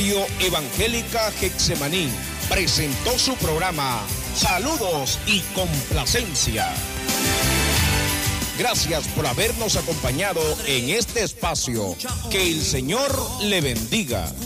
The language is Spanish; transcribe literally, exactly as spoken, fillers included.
Radio Evangélica Getsemaní presentó su programa Saludos y Complacencia. Gracias por habernos acompañado en este espacio. Que el Señor le bendiga.